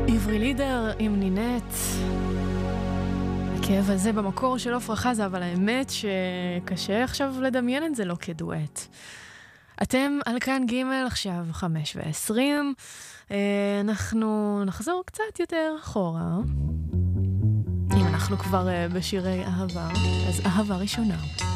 עברי לידר עם נינט. הכאב הזה במקור של עפרה חזה, אבל האמת שקשה עכשיו לדמיין את זה לא כדואט. אתם על כאן ג' עכשיו 5:20. אנחנו נחזור קצת יותר אחורה. אם אנחנו כבר בשירי אהבה, אז אהבה ראשונה.